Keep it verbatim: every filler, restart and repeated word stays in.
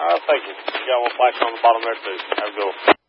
Uh, thank you. You got one flashing on the bottom there, too. Have a good one.